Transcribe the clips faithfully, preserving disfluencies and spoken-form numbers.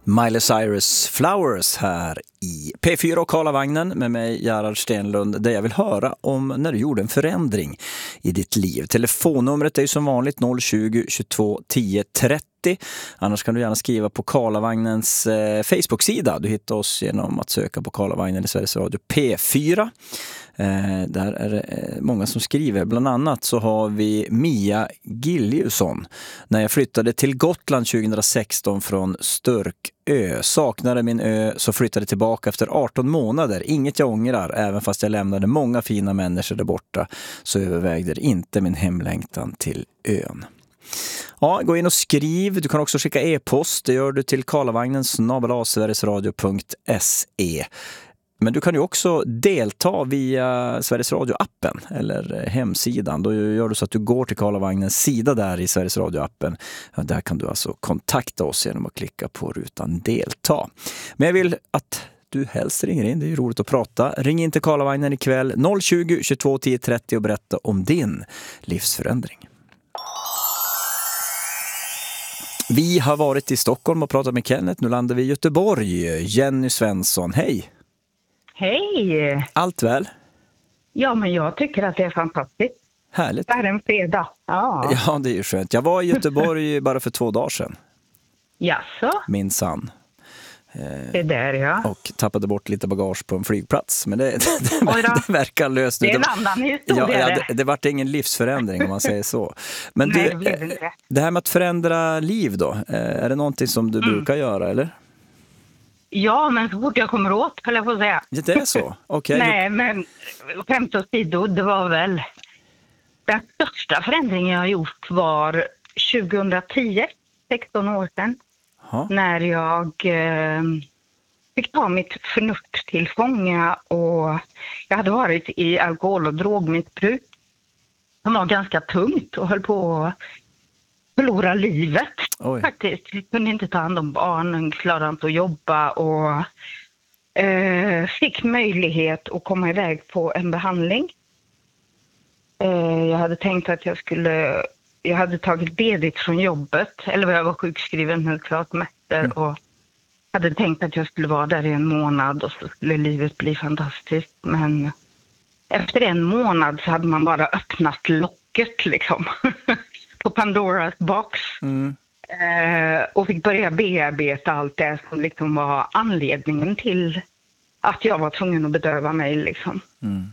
Miley Cyrus Flowers här i P fyra och Karlavagnen med mig Gerhard Stenlund, där jag vill höra om när du gjorde en förändring i ditt liv. Telefonnumret är ju som vanligt noll tjugo, tjugotvå, tio, trettio. Annars kan du gärna skriva på Karlavagnens eh, Facebook-sida. Du hittar oss genom att söka på Karlavagnen i Sveriges Radio P fyra. Eh, där är det eh, många som skriver. Bland annat så har vi Mia Giljusson. När jag flyttade till Gotland tjugohundrasexton från Störkö. Saknade min ö så flyttade tillbaka efter arton månader. Inget jag ångrar, även fast jag lämnade många fina människor där borta. Så övervägde det inte min hemlängtan till ön. Ja, gå in och skriv. Du kan också skicka e-post. Det gör du till karlavagnen snabel-a sverigesradio punkt se. Men du kan ju också delta via Sveriges Radio-appen eller hemsidan. Då gör du så att du går till Karlavagnens sida där i Sveriges Radio-appen. Där kan du alltså kontakta oss genom att klicka på rutan delta. Men jag vill att du helst ringer in. Det är ju roligt att prata. Ring in till Karlavagnen ikväll noll tjugo, tjugotvå, tio, trettio och berätta om din livsförändring. Vi har varit i Stockholm och pratat med Kenneth. Nu landar vi i Göteborg. Jenny Svensson, hej! Hej! Allt väl? Ja, men jag tycker att det är fantastiskt. Härligt. Det är en fredag. Ja, Ja, det är ju skönt. Jag var i Göteborg bara för två dagar sedan. Jaså? Minsann. Det är där, ja. Och tappade bort lite bagage på en flygplats. Men det, det, Oj då. det verkar löst nu. Det är en annan historia. Ja, ja, det, det var ingen livsförändring om man säger så. Men Nej, du, det blev inte. det här med att förändra liv då. Är det någonting som du Mm. brukar göra, eller? Ja, men så fort jag kommer åt, höll jag på att säga. Ja, det är så? Okej. Nej, men skämt åsido, det var väl... Den största förändringen jag har gjort var tjugohundratio, sexton år sedan. Ja. När jag eh, fick ta mitt förnuft till fånga och jag hade varit i alkohol- och drogmissbruk som var ganska tungt och höll på att förlora livet. Oj. Faktiskt. Jag kunde inte ta hand om barnen, klarade inte att jobba och eh, fick möjlighet att komma iväg på en behandling. Eh, jag hade tänkt att jag skulle... Jag hade tagit ledigt från jobbet, eller jag var sjukskriven helt klart mäster mm. och hade tänkt att jag skulle vara där i en månad och så skulle livet bli fantastiskt. Men efter en månad så hade man bara öppnat locket liksom på Pandoras box Mm. eh, och fick börja bearbeta allt det som liksom var anledningen till att jag var tvungen att bedöva mig liksom. Mm.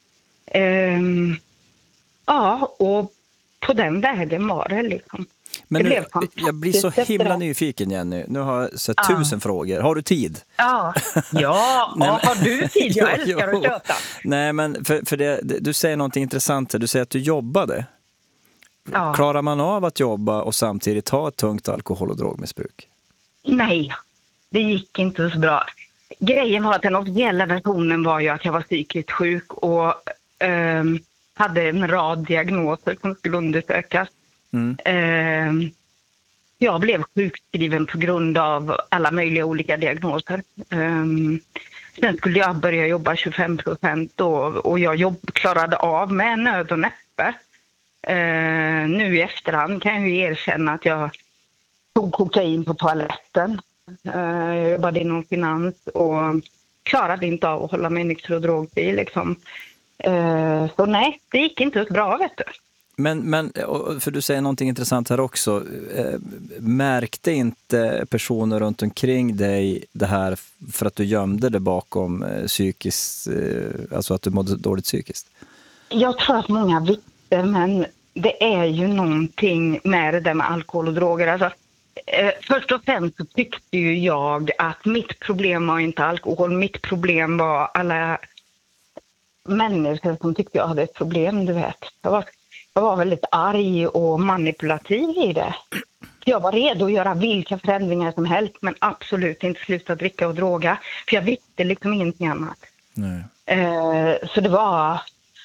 Eh, ja, och på den vägen var det liksom. Men det nu, blev jag blir så himla nyfiken, Jenny. Nu har jag sett Ja. tusen frågor. Har du tid? Ja, ja Nej, men- har du tid? Jag Jo, älskar jo. att köta. Nej, men för, för det, det- du säger någonting intressant här. Du säger att du jobbade. Ja. Klarar man av att jobba och samtidigt ha ett tungt alkohol- och drogmissbruk? Nej, det gick inte så bra. Grejen var att den officiella versionen var ju att jag var psykiskt sjuk och ehm, hade en rad diagnoser som skulle undersökas. Mm. Ehm, jag blev sjukskriven på grund av alla möjliga olika diagnoser. Ehm, sen skulle jag börja jobba tjugofem procent och, och jag jobb, klarade av med nöd och näppe. Ehm, nu i efterhand kan jag ju erkänna att jag tog kokain på toaletten. Ehm, jag jobbade inom finans och klarade inte av att hålla mig nykter och drogfri liksom. Ehm, så nej, det gick inte så bra, vet du. Men, men, och- för du säger någonting intressant här också. Eh, märkte inte personer runt omkring dig det här för att du gömde det bakom eh, psykiskt, eh, alltså att du mådde dåligt psykiskt? Jag tror att många visste, men det är ju någonting med det där med alkohol och droger. Alltså, eh, först och främst så tyckte ju jag att mitt problem var inte alkohol. Mitt problem var alla människor som tyckte jag hade ett problem, du vet. Jag var, jag var väldigt arg och manipulativ i det. Jag var redo att göra vilka förändringar som helst, men absolut inte sluta dricka och droga. För jag visste liksom ingenting annat. Nej. Eh, så det var...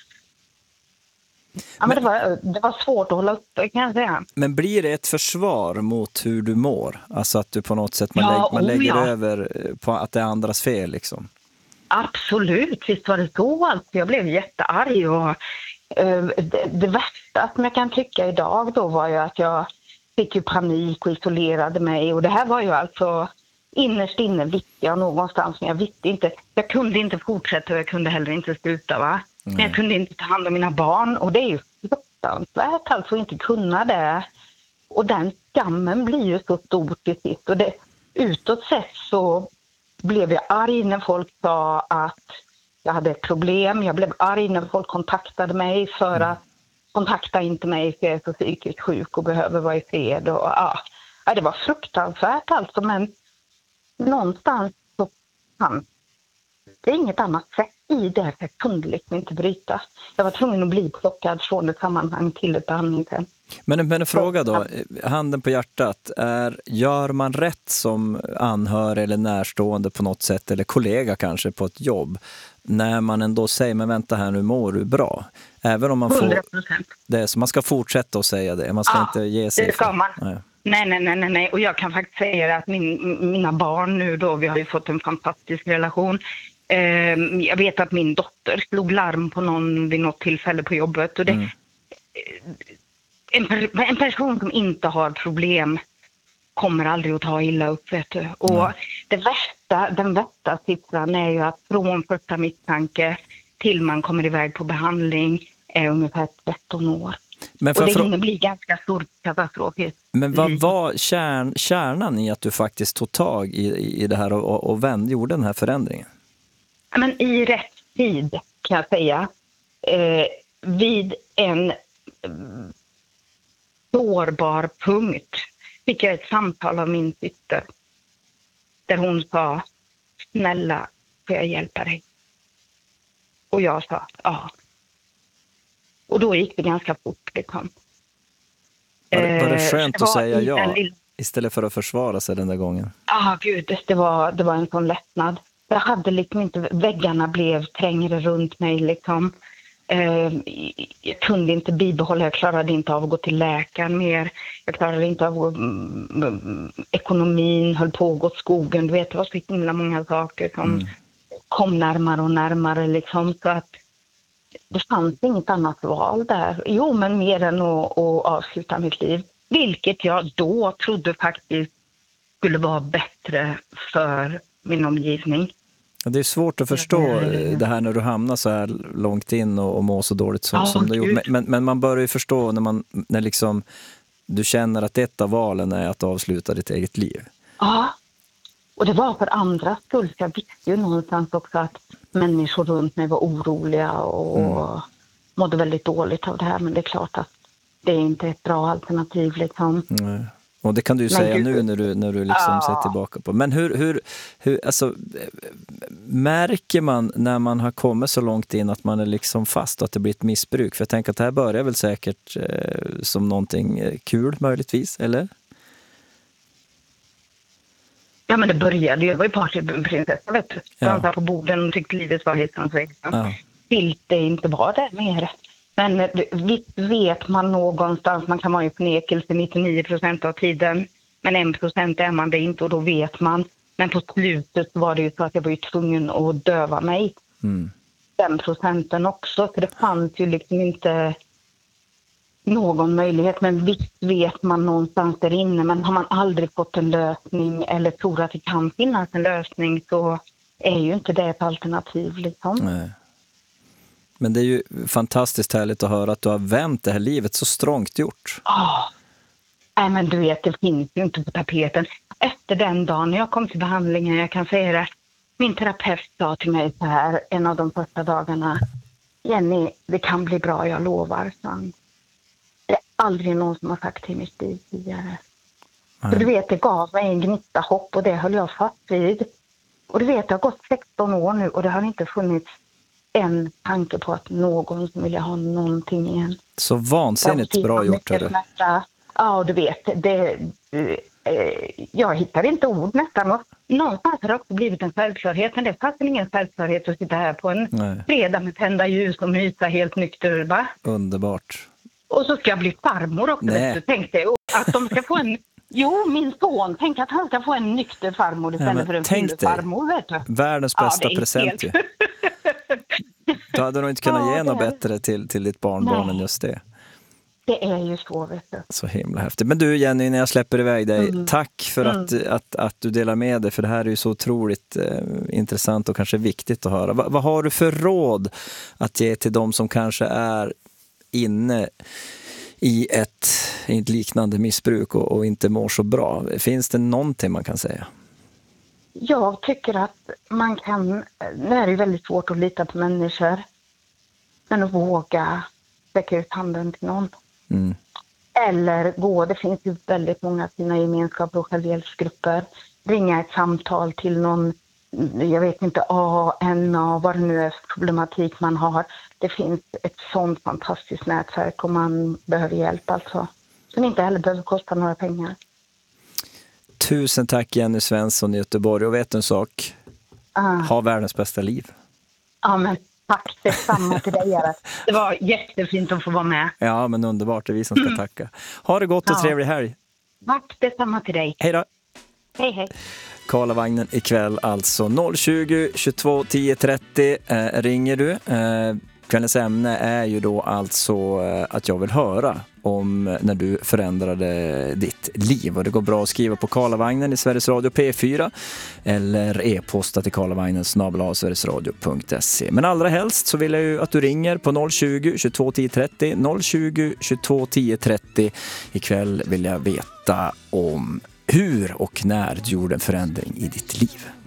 Ja, men det, var, det var svårt att hålla uppe, kan jag säga. Men blir det ett försvar mot hur du mår? Alltså att du på något sätt man, Ja, lägger, man oh lägger ja. över eh, på att det är andras fel liksom? Absolut, visst var det så. Alltså, jag blev jättearg och eh, det, det värsta som jag kan tycka idag då var ju att jag fick ju panik och isolerade mig. Och det här var ju alltså innerst inne visste jag någonstans, men jag visste inte. Jag kunde inte fortsätta och jag kunde heller inte sluta, va? Men jag kunde inte ta hand om mina barn, och det är ju fruktansvärt alltså inte kunna det. Och den skammen blir ju så stor till sist. Och det, utåt sett så blev jag arg när folk sa att jag hade ett problem. Jag blev arg när folk kontaktade mig för att kontakta inte mig för jag är så psykiskt sjuk och behöver vara i fred. Och, ja. Ja, det var fruktansvärt alltså, men någonstans så fanns det är inget annat sätt i det. Jag kunde liksom inte bryta. Jag var tvungen att bli plockad från ett sammanhang till ett behandlingshem. Men, men en fråga då, handen på hjärtat, är, gör man rätt som anhörig eller närstående på något sätt, eller kollega kanske på ett jobb, när man ändå säger, men vänta här, nu mår du bra? Även om man får hundra procent. det, så man ska fortsätta att säga det, man ska Ja, inte ge sig. det ska man. Nej. Nej, nej, nej, nej, nej. Och jag kan faktiskt säga att min, mina barn nu då, vi har ju fått en fantastisk relation. Eh, jag vet att min dotter slog larm på någon vid något tillfälle på jobbet. Och det, Mm. en, en person som inte har problem kommer aldrig att ta illa upp, vet du. Och Mm. det värsta, den värsta siffran är ju att från första misstanke till man kommer iväg på behandling är ungefär tretton år. Men, Och för, det för, hinner bli ganska stor katastrof. men vad var kärn, kärnan i att du faktiskt tog tag i, i det här och, och, och vände, gjorde den här förändringen? Men i rätt tid kan jag säga. Eh, vid en mm, sårbar punkt fick jag ett samtal av min syster. Där hon sa, snälla, får jag hjälpa dig? Och jag sa, ja. Och då gick det ganska fort liksom. Var det, var det Eh, skönt det att var säga i ja den lilla- istället för att försvara sig den där gången? Ja, ah, gud, det var, det var en sån lättnad. Jag hade liksom inte, väggarna blev trängre runt mig liksom. Eh, jag kunde inte bibehålla, jag klarade inte av att gå till läkaren mer. Jag klarade inte av att, mm, mm, ekonomin höll på att gå åt skogen. Du vet, det var så himla många saker som Mm. kom närmare och närmare liksom. Så att det fanns inget annat val där. Jo, men mer än att, att avsluta mitt liv. Vilket jag då trodde faktiskt skulle vara bättre för min omgivning. Ja, det är svårt att förstå Mm. det här när du hamnar så här långt in och, och mår så dåligt som, Ja, som du gjort. gud. Men, men, men man börjar ju förstå när, man, när liksom, du känner att ett av valen är att avsluta ditt eget liv. Ja, och det var för andra skull. Jag visste ju någonstans också att människor runt mig var oroliga och Mm. mådde väldigt dåligt av det här. Men det är klart att det är inte ett bra alternativ liksom. Nej. Och det kan du ju Men säga gud. nu när du, när du liksom Ja. ser tillbaka på. Men hur, hur, hur alltså, märker man när man har kommit så långt in att man är liksom fast och att det blir ett missbruk? För jag tänker att det här börjar väl säkert eh, som någonting eh, kul möjligtvis, eller? Ja, men det började ju. Jag var ju partyprinsessa, vet du. Ja. Dansade på borden och tyckte livet var helt ansväxt. Ja. Tills det inte var det mer. Men eh, visst vet man någonstans, man kan vara i förnekelse nittionio procent av tiden. Men en procent är man det inte och då vet man. Men på slutet var det ju så att jag var ju tvungen att döva mig. Mm. Den procenten också. För det fanns ju liksom inte någon möjlighet. Men visst vet man någonstans där inne. Men har man aldrig fått en lösning eller tror att det kan finnas en lösning så är ju inte det ett alternativ liksom. Nej. Men det är ju fantastiskt härligt att höra att du har vänt det här livet så strångt gjort. Ja. Nej, men du vet, det finns ju inte på tapeten. Efter den dagen när jag kom till behandlingen, jag kan säga det, min terapeut sa till mig så här en av de första dagarna: Jenny, det kan bli bra, jag lovar. Så han, det är aldrig någon som har sagt till mig tidigare. För du vet, det gav mig en gnista hopp och det höll jag fast vid. Och du vet, det har gått sexton år nu och det har inte funnits en tanke på att någon som vill ha någonting igen. Så vansinnigt bra gjort. Är det. Ja, du vet, det, eh, jag hittar inte ord nästan. Och någonstans har det också blivit en självklarhet, men det fanns ingen självklarhet att sitta här på en Nej. fredag med tända ljus och mysa helt nykter, va? Underbart. Och så ska jag bli farmor också, Nej. vet du, tänkte att de ska få en... Jo, min son, tänk att han ska få en nykter farmor istället Ja, för en tänk farmor, vet du. Världens Ja, bästa det är present helt- ju. Du hade nog inte kunnat Ja, ge något det är- bättre till, till ditt barnbarn Nej. än just det. Det är ju så, vet du. Så himla häftigt. Men du Jenny, när jag släpper iväg dig, Mm. tack för Mm. att, att, att du delar med dig, för det här är ju så otroligt eh, intressant och kanske viktigt att höra. Va, vad har du för råd att ge till de som kanske är inne i ett, i ett liknande missbruk och, och inte mår så bra? Finns det någonting man kan säga? Jag tycker att man kan, det är ju väldigt svårt att lita på människor, men att våga sträcka ut handen till någon. Mm. Eller gå, det finns ju väldigt många fina gemenskaper och självhjälpsgrupper. Ringa ett samtal till någon, jag vet inte, A, N A, vad det nu är för problematik man har. Det finns ett sånt fantastiskt nätverk om man behöver hjälp alltså. Som inte heller behöver kosta några pengar. Tusen tack Jenny Svensson i Göteborg, och vet en sak, Ah. ha världens bästa liv. Ja, men tack detsamma till dig. Det var jättefint att få vara med. Ja, men underbart, det är vi som ska Mm. tacka. Ha det gott och Ja. trevlig helg. Tack detsamma till dig. Hej då! Hej, hej. Karlavagnen ikväll alltså noll tjugo, tjugotvå, tio, trettio eh, ringer du. Eh, kvällens ämne är ju då alltså eh, att jag vill höra om när du förändrade ditt liv. Och det går bra att skriva på Karlavagnen i Sveriges Radio P fyra eller e-posta till karlavagnen snabel-a sverigesradio punkt se. Men allra helst så vill jag ju att du ringer på noll tjugo, tjugotvå, tio, trettio. noll tjugo, tjugotvå, tio, trettio. Ikväll vill jag veta om hur och när du gjorde en förändring i ditt liv.